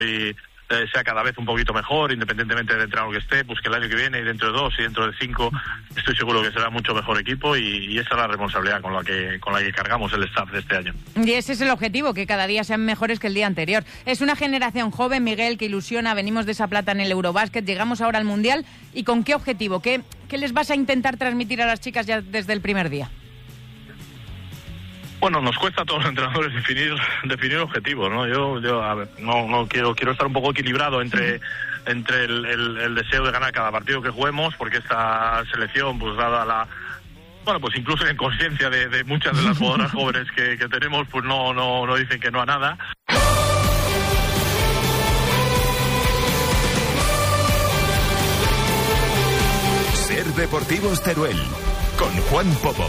y sea cada vez un poquito mejor, independientemente del entrenador que esté, pues que el año que viene y dentro de 2 y dentro de 5 estoy seguro que será mucho mejor equipo y esa es la responsabilidad con la que cargamos el staff de este año. Y ese es el objetivo, que cada día sean mejores que el día anterior. Es una generación joven, Miguel, que ilusiona, venimos de esa plata en el Eurobásquet, llegamos ahora al Mundial, ¿y con qué objetivo? ¿Qué les vas a intentar transmitir a las chicas ya desde el primer día? Bueno, nos cuesta a todos los entrenadores definir objetivos, ¿no? Yo a ver, no quiero estar un poco equilibrado entre el deseo de ganar cada partido que juguemos, porque esta selección, pues dada pues incluso en conciencia de muchas de las jugadoras jóvenes que tenemos, pues no dicen que no a nada. Ser Deportivos Teruel, con Juan Popo.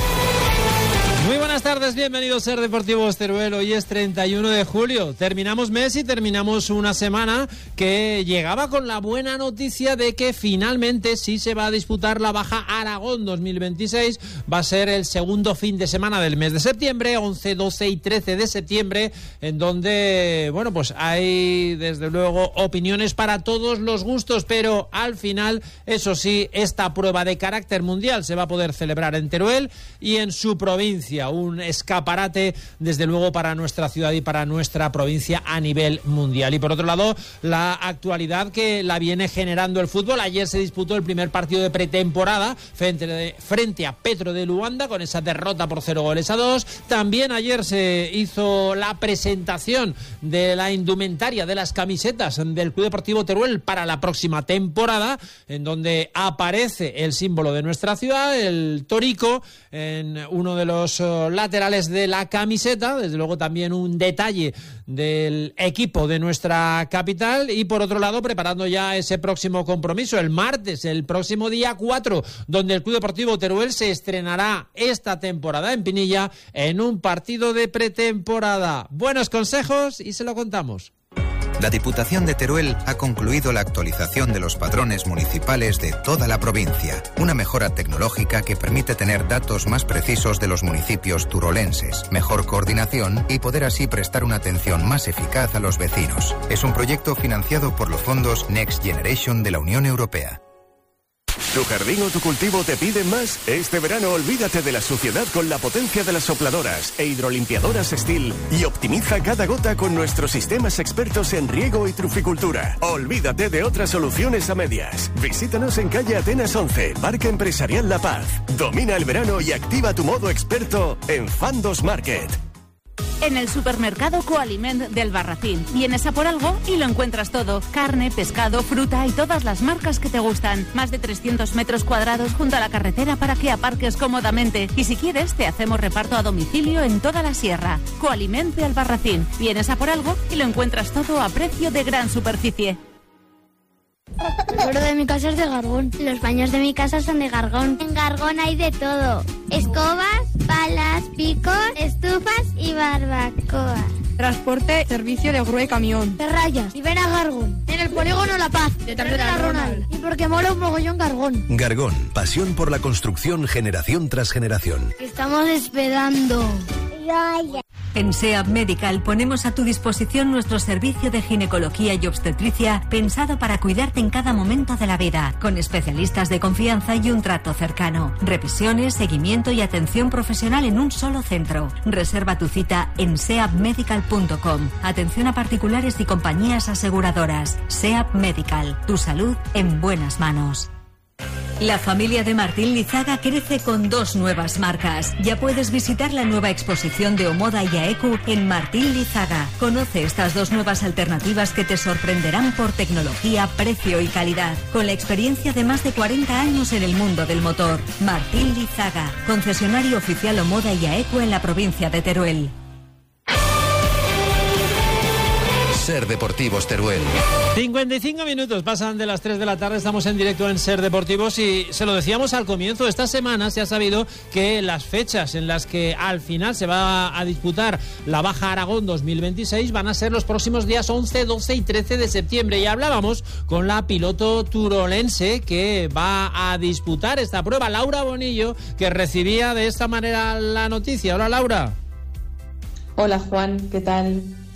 Muy buenas tardes, bienvenidos a Ser Deportivos Teruel. Hoy es 31 de julio. Terminamos mes y terminamos una semana que llegaba con la buena noticia de que finalmente sí se va a disputar la Baja Aragón 2026. Va a ser el segundo fin de semana del mes de septiembre, 11, 12 y 13 de septiembre, en donde, bueno, pues hay desde luego opiniones para todos los gustos, pero al final, eso sí, esta prueba de carácter mundial se va a poder celebrar en Teruel y en su provincia. Un escaparate, desde luego, para nuestra ciudad y para nuestra provincia a nivel mundial. Y por otro lado, la actualidad que la viene generando el fútbol. Ayer se disputó el primer partido de pretemporada frente a Petro de Luanda, con esa derrota por 0-2. También ayer se hizo la presentación de la indumentaria, de las camisetas del Club Deportivo Teruel para la próxima temporada, en donde aparece el símbolo de nuestra ciudad, el torico, en uno de los laterales de la camiseta. Desde luego también un detalle del equipo de nuestra capital. Y por otro lado, preparando ya ese próximo compromiso el martes, el próximo día 4, donde el Club Deportivo Teruel se estrenará esta temporada en Pinilla en un partido de pretemporada. Buenos consejos y se lo contamos. La Diputación de Teruel ha concluido la actualización de los padrones municipales de toda la provincia, una mejora tecnológica que permite tener datos más precisos de los municipios turolenses, mejor coordinación y poder así prestar una atención más eficaz a los vecinos. Es un proyecto financiado por los fondos Next Generation de la Unión Europea. ¿Tu jardín o tu cultivo te piden más? Este verano olvídate de la suciedad con la potencia de las sopladoras e hidrolimpiadoras Stihl y optimiza cada gota con nuestros sistemas expertos en riego y truficultura. Olvídate de otras soluciones a medias. Visítanos en calle Atenas 11, Parque Empresarial La Paz. Domina el verano y activa tu modo experto en Fandos Market. En el supermercado Coaliment del Barracín. Vienes a por algo y lo encuentras todo. Carne, pescado, fruta y todas las marcas que te gustan. Más de 300 metros cuadrados junto a la carretera para que aparques cómodamente. Y si quieres, te hacemos reparto a domicilio en toda la sierra. Coaliment del Barracín. Vienes a por algo y lo encuentras todo a precio de gran superficie. El suelo de mi casa es de Gargón. Los baños de mi casa son de Gargón. En Gargón hay de todo. Escobas, palas, picos, estufas y barbacoas. Transporte, servicio de grúa y camión. De rayas. Y ven a Gargón. En el polígono La Paz. De Tercera Ronald. Y porque mola un mogollón Gargón. Gargón, pasión por la construcción generación tras generación. Estamos esperando. En SEAP Medical ponemos a tu disposición nuestro servicio de ginecología y obstetricia pensado para cuidarte en cada momento de la vida, con especialistas de confianza y un trato cercano. Revisiones, seguimiento y atención profesional en un solo centro. Reserva tu cita en seapmedical.com. Atención a particulares y compañías aseguradoras. SEAP Medical, tu salud en buenas manos. La familia de Martín Lizaga crece con 2 nuevas marcas. Ya puedes visitar la nueva exposición de Omoda y Aeku en Martín Lizaga. Conoce estas 2 nuevas alternativas que te sorprenderán por tecnología, precio y calidad. Con la experiencia de más de 40 años en el mundo del motor. Martín Lizaga, concesionario oficial Omoda y Aeku en la provincia de Teruel. Ser Deportivos Teruel. 55 minutos pasan de las 3 de la tarde, estamos en directo en Ser Deportivos y se lo decíamos al comienzo, esta semana se ha sabido que las fechas en las que al final se va a disputar la Baja Aragón 2026 van a ser los próximos días 11, 12 y 13 de septiembre y hablábamos con la piloto turolense que va a disputar esta prueba, Laura Bonillo, que recibía de esta manera la noticia. Hola Laura. Hola Juan, ¿qué tal?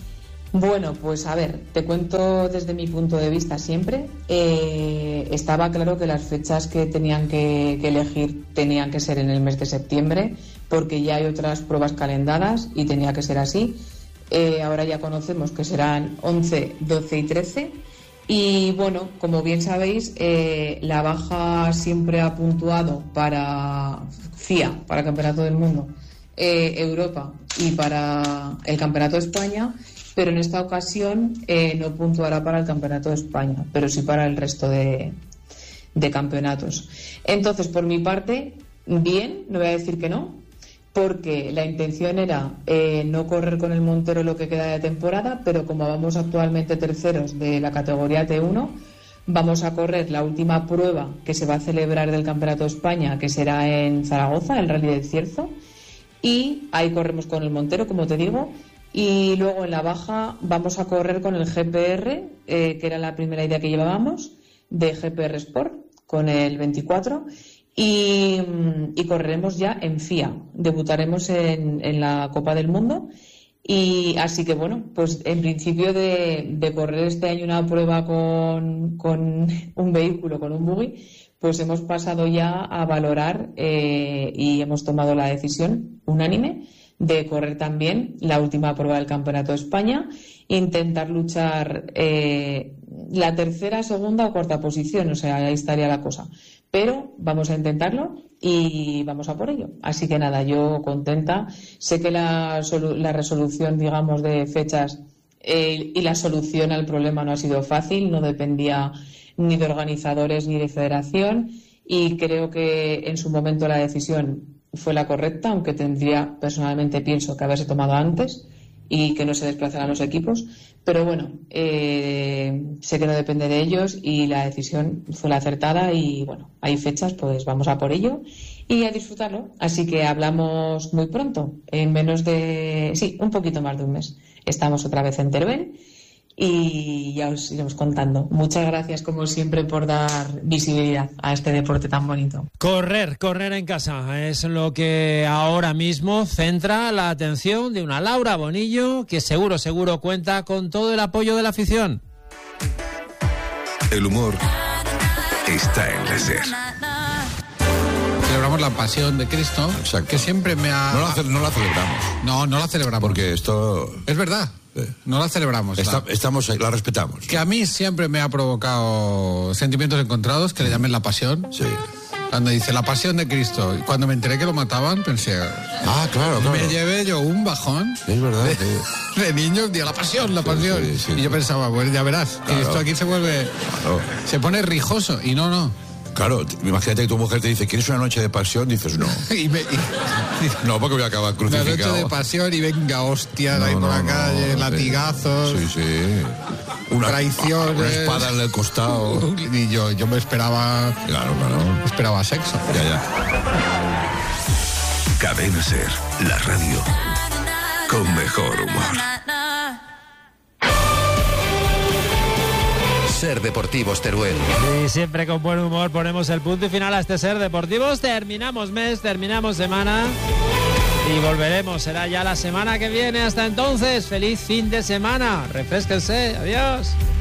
Bueno, pues a ver, te cuento desde mi punto de vista siempre. Estaba claro que las fechas que tenían que elegir tenían que ser en el mes de septiembre, porque ya hay otras pruebas calendadas y tenía que ser así. Ahora ya conocemos que serán 11, 12 y 13. Y bueno, como bien sabéis, la baja siempre ha puntuado para FIA, para el Campeonato del Mundo, Europa y para el Campeonato de España, pero en esta ocasión no puntuará para el Campeonato de España, pero sí para el resto de campeonatos. Entonces, por mi parte, bien, no voy a decir que no, porque la intención era no correr con el Montero lo que queda de temporada, pero como vamos actualmente terceros de la categoría T1, vamos a correr la última prueba que se va a celebrar del Campeonato de España, que será en Zaragoza, el Rally del Cierzo, y ahí corremos con el Montero, como te digo, y luego en la baja vamos a correr con el GPR, que era la primera idea que llevábamos, de GPR Sport, con el 24, y correremos ya en FIA, debutaremos en la Copa del Mundo. Y así que bueno, pues en principio de correr este año una prueba con un vehículo, con un buggy, pues hemos pasado ya a valorar y hemos tomado la decisión unánime de correr también la última prueba del Campeonato de España, intentar luchar la tercera, segunda o cuarta posición, o sea, ahí estaría la cosa. Pero vamos a intentarlo y vamos a por ello. Así que nada, yo contenta. Sé que la resolución, digamos, de fechas y la solución al problema no ha sido fácil, no dependía ni de organizadores ni de federación, y creo que en su momento la decisión fue la correcta, aunque personalmente pienso que haberse tomado antes y que no se desplazaran los equipos, pero bueno, sé que no depende de ellos y la decisión fue la acertada, y bueno, hay fechas, pues vamos a por ello y a disfrutarlo. Así que hablamos muy pronto, en menos de, un poquito más de un mes. Estamos otra vez en Teruel y ya os iremos contando. Muchas gracias, como siempre, por dar visibilidad a este deporte tan bonito. Correr en casa es lo que ahora mismo centra la atención de una Laura Bonillo, que seguro cuenta con todo el apoyo de la afición. El humor está en la SER. Celebramos la pasión de Cristo. Exacto. Que siempre me ha... No la celebramos. No la celebramos. Porque esto... Es verdad. No la celebramos. Estamos ahí, la respetamos. Que a mí siempre me ha provocado sentimientos encontrados, que le llamen la pasión. Sí. Cuando dice la pasión de Cristo, y cuando me enteré que lo mataban, pensé... claro. Me llevé yo un bajón. Es verdad. De niños, la pasión. Sí. Y yo pensaba, bueno, ya verás, que esto aquí se vuelve... Claro. Se pone rijoso, y no. Claro, imagínate que tu mujer te dice, ¿quieres una noche de pasión? Dices, no. No, porque voy a acabar crucificado. Una noche de pasión y venga, hostias ahí por la calle, latigazos. Sí. Traiciones. Una espada en el costado. Y yo me esperaba... Claro. Esperaba sexo. Ya. Cadena SER, la radio con mejor humor. SER Deportivos Teruel. Y siempre con buen humor ponemos el punto y final a este SER Deportivos. Terminamos mes, terminamos semana y volveremos. Será ya la semana que viene. Hasta entonces, feliz fin de semana. Refrésquense. Adiós.